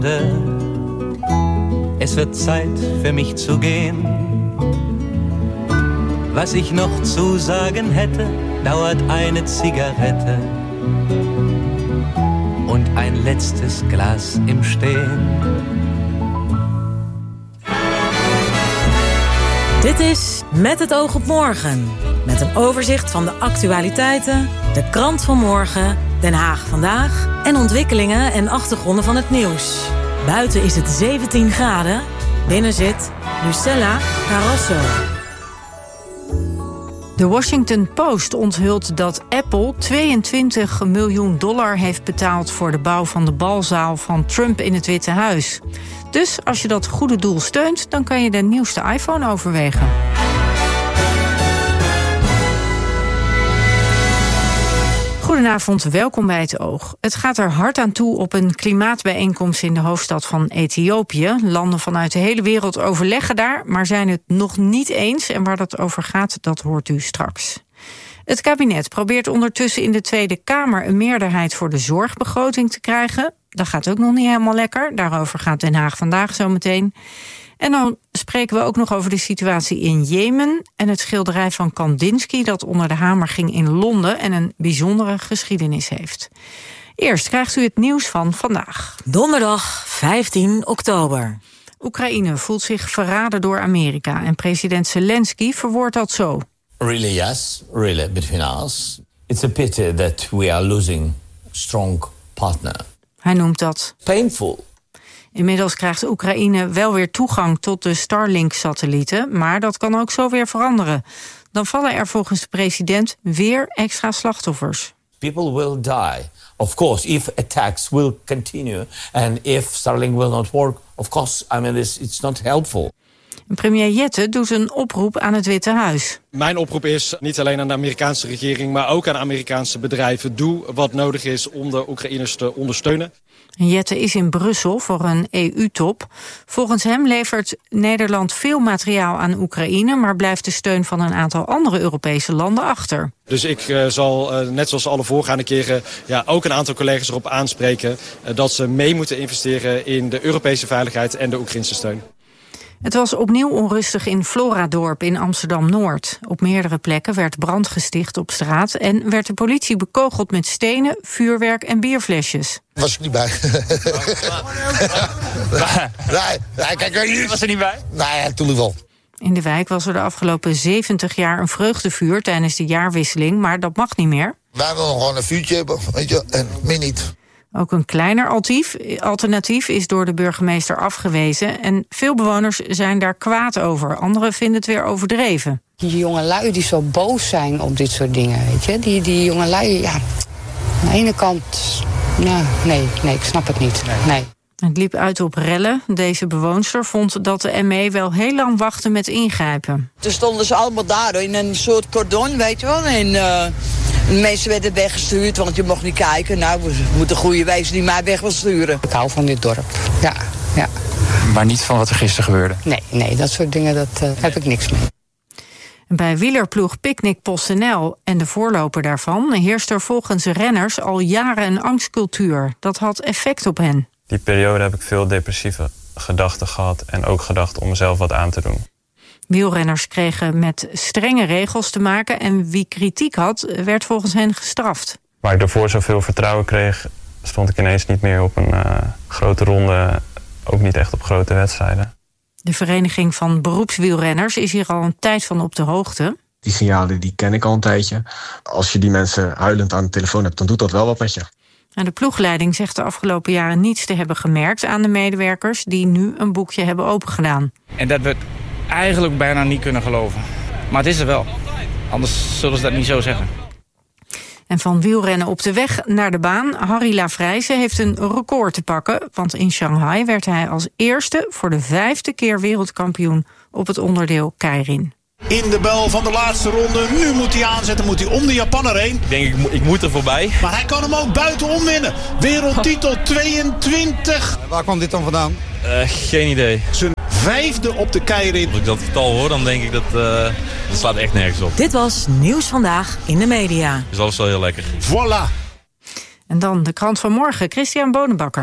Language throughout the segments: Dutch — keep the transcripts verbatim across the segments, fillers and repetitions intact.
Es wird Zeit für mich zu gehen. Was ich noch zu sagen hätte, dauert eine Zigarette und ein letztes Glas im Stehen. Dit is Met het oog op morgen. Met een overzicht van de actualiteiten, de krant van morgen, Den Haag vandaag en ontwikkelingen en achtergronden van het nieuws. Buiten is het zeventien graden, binnen zit Lucella Carrasso. De Washington Post onthult dat Apple tweeëntwintig miljoen dollar heeft betaald voor de bouw van de balzaal van Trump in het Witte Huis. Dus als je dat goede doel steunt, dan kan je de nieuwste iPhone overwegen. Goedenavond, welkom bij Het Oog. Het gaat er hard aan toe op een klimaatbijeenkomst in de hoofdstad van Ethiopië. Landen vanuit de hele wereld overleggen daar, maar zijn het nog niet eens. En waar dat over gaat, dat hoort u straks. Het kabinet probeert ondertussen in de Tweede Kamer een meerderheid voor de zorgbegroting te krijgen. Dat gaat ook nog niet helemaal lekker. Daarover gaat Den Haag vandaag zo meteen. En dan spreken we ook nog over de situatie in Jemen en het schilderij van Kandinsky dat onder de hamer ging in Londen en een bijzondere geschiedenis heeft. Eerst krijgt u het nieuws van vandaag. Donderdag vijftien oktober. Oekraïne voelt zich verraden door Amerika en president Zelensky verwoordt dat zo. Really, yes, really, between us. It's a pity that we are losing a strong partner. Hij noemt dat painful. Inmiddels krijgt Oekraïne wel weer toegang tot de Starlink-satellieten, maar dat kan ook zo weer veranderen. Dan vallen er volgens de president weer extra slachtoffers. People will die. Of course, if attacks will continue and if Starlink will not work, of course, I mean, it's, it's not helpful. Premier Jette doet een oproep aan het Witte Huis. Mijn oproep is niet alleen aan de Amerikaanse regering, maar ook aan Amerikaanse bedrijven. Doe wat nodig is om de Oekraïners te ondersteunen. Jette is in Brussel voor een E U-top. Volgens hem levert Nederland veel materiaal aan Oekraïne, maar blijft de steun van een aantal andere Europese landen achter. Dus ik uh, zal, uh, net zoals alle voorgaande keren, ja, ook een aantal collega's erop aanspreken uh, dat ze mee moeten investeren in de Europese veiligheid en de Oekraïnse steun. Het was opnieuw onrustig in Floradorp in Amsterdam-Noord. Op meerdere plekken werd brand gesticht op straat en werd de politie bekogeld met stenen, vuurwerk en bierflesjes. Was ik niet bij. nee, nee, kijk, je was er niet bij? Nee, toen wel. In de wijk was er de afgelopen zeventig jaar een vreugdevuur tijdens de jaarwisseling, maar dat mag niet meer. Wij willen gewoon een vuurtje hebben, weet je, en meer niet. Ook een kleiner alternatief is door de burgemeester afgewezen en veel bewoners zijn daar kwaad over. Anderen vinden het weer overdreven. Die jongelui die zo boos zijn op dit soort dingen, weet je. Die, die jongelui, ja, aan de ene kant, ja, nee, nee, ik snap het niet, nee. Het liep uit op rellen. Deze bewoonster vond dat de M E wel heel lang wachtte met ingrijpen. Toen stonden ze allemaal daar in een soort cordon, weet je wel. En uh, de mensen werden weggestuurd, want je mocht niet kijken. Nou, we moeten goede wijze die mij weg wil sturen. Ik hou van dit dorp, ja, ja. Maar niet van wat er gisteren gebeurde? Nee, nee, dat soort dingen, dat uh, heb ik niks mee. Bij wielerploeg Picnic PostNL en de voorloper daarvan heerst er volgens renners al jaren een angstcultuur. Dat had effect op hen. Die periode heb ik veel depressieve gedachten gehad en ook gedacht om mezelf wat aan te doen. Wielrenners kregen met strenge regels te maken en wie kritiek had, werd volgens hen gestraft. Waar ik daarvoor zoveel vertrouwen kreeg, stond ik ineens niet meer op een uh, grote ronde, ook niet echt op grote wedstrijden. De Vereniging van Beroepswielrenners is hier al een tijd van op de hoogte. Die signalen die ken ik al een tijdje. Als je die mensen huilend aan de telefoon hebt, dan doet dat wel wat met je. En de ploegleiding zegt de afgelopen jaren niets te hebben gemerkt aan de medewerkers die nu een boekje hebben opengedaan. En dat we eigenlijk bijna niet kunnen geloven. Maar het is er wel. Anders zullen ze dat niet zo zeggen. En van wielrennen op de weg naar de baan. Harry Lavrijse heeft een record te pakken. Want in Shanghai werd hij als eerste voor de vijfde keer wereldkampioen op het onderdeel keirin. In de bel van de laatste ronde. Nu moet hij aanzetten, moet hij om de Japanner heen. Ik denk, ik, mo- ik moet er voorbij. Maar hij kan hem ook buitenom winnen. Wereldtitel tweeëntwintig. Waar kwam dit dan vandaan? Uh, geen idee. Zijn vijfde op de keirin. Als ik dat getal hoor, dan denk ik dat uh, dat slaat echt nergens op. Dit was Nieuws Vandaag in de media. Dus dat is wel heel lekker. Voilà. En dan de krant van morgen, Christian Bonenbakker.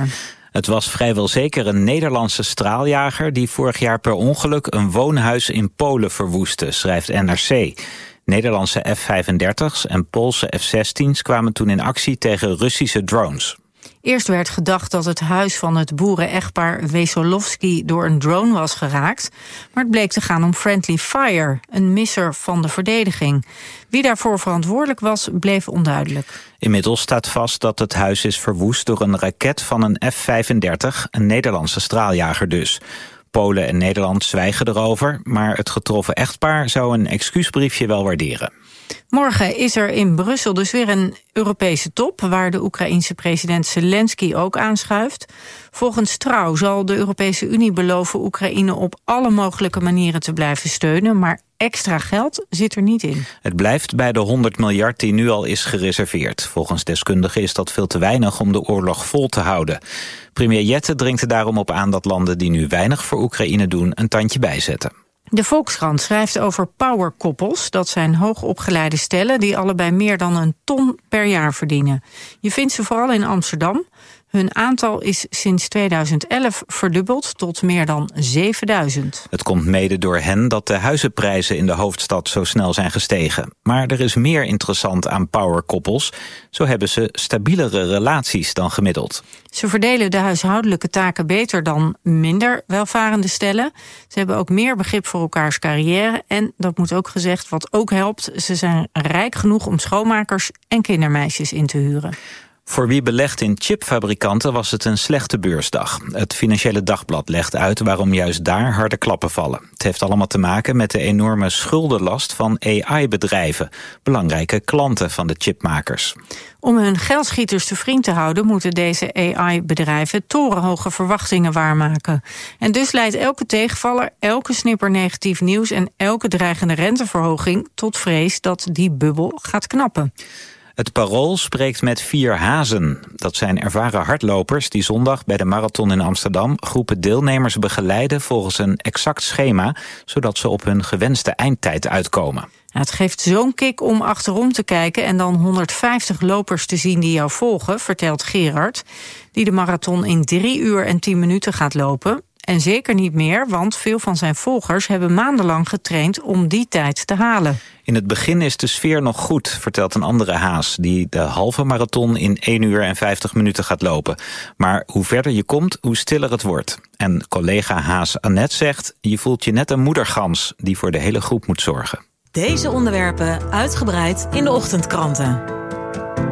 Het was vrijwel zeker een Nederlandse straaljager die vorig jaar per ongeluk een woonhuis in Polen verwoestte, schrijft N R C. Nederlandse F vijfendertig's en Poolse F zestien's kwamen toen in actie tegen Russische drones. Eerst werd gedacht dat het huis van het boeren-echtpaar Wesolowski door een drone was geraakt, maar het bleek te gaan om friendly fire, een misser van de verdediging. Wie daarvoor verantwoordelijk was, bleef onduidelijk. Inmiddels staat vast dat het huis is verwoest door een raket van een F vijfendertig, een Nederlandse straaljager dus. Polen en Nederland zwijgen erover, maar het getroffen echtpaar zou een excuusbriefje wel waarderen. Morgen is er in Brussel dus weer een Europese top, waar de Oekraïense president Zelensky ook aanschuift. Volgens Trouw zal de Europese Unie beloven Oekraïne op alle mogelijke manieren te blijven steunen, maar extra geld zit er niet in. Het blijft bij de honderd miljard die nu al is gereserveerd. Volgens deskundigen is dat veel te weinig om de oorlog vol te houden. Premier Jette dringt er daarom op aan dat landen die nu weinig voor Oekraïne doen een tandje bijzetten. De Volkskrant schrijft over powerkoppels. Dat zijn hoogopgeleide stellen die allebei meer dan een ton per jaar verdienen. Je vindt ze vooral in Amsterdam. Hun aantal is sinds tweeduizend elf verdubbeld tot meer dan zevenduizend. Het komt mede door hen dat de huizenprijzen in de hoofdstad zo snel zijn gestegen. Maar er is meer interessant aan powerkoppels. Zo hebben ze stabielere relaties dan gemiddeld. Ze verdelen de huishoudelijke taken beter dan minder welvarende stellen. Ze hebben ook meer begrip voor elkaars carrière. En, dat moet ook gezegd, wat ook helpt, ze zijn rijk genoeg om schoonmakers en kindermeisjes in te huren. Voor wie belegt in chipfabrikanten was het een slechte beursdag. Het Financiële Dagblad legt uit waarom juist daar harde klappen vallen. Het heeft allemaal te maken met de enorme schuldenlast van A I-bedrijven, belangrijke klanten van de chipmakers. Om hun geldschieters te vriend te houden moeten deze A I-bedrijven torenhoge verwachtingen waarmaken. En dus leidt elke tegenvaller, elke snipper negatief nieuws en elke dreigende renteverhoging tot vrees dat die bubbel gaat knappen. Het Parool spreekt met vier hazen. Dat zijn ervaren hardlopers die zondag bij de marathon in Amsterdam groepen deelnemers begeleiden volgens een exact schema, zodat ze op hun gewenste eindtijd uitkomen. Het geeft zo'n kick om achterom te kijken en dan honderdvijftig lopers te zien die jou volgen, vertelt Gerard, die de marathon in drie uur en tien minuten gaat lopen. En zeker niet meer, want veel van zijn volgers hebben maandenlang getraind om die tijd te halen. In het begin is de sfeer nog goed, vertelt een andere haas, die de halve marathon in één uur en vijftig minuten gaat lopen. Maar hoe verder je komt, hoe stiller het wordt. En collega haas Annette zegt, je voelt je net een moedergans die voor de hele groep moet zorgen. Deze onderwerpen uitgebreid in de ochtendkranten.